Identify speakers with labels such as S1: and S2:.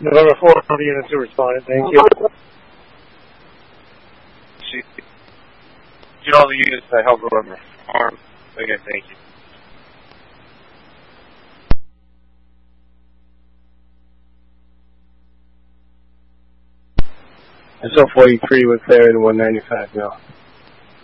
S1: November 4 units who responded. Thank you.
S2: Get all the units that help November 4. Again, thank you.
S3: SL 43 with clear in 195 now.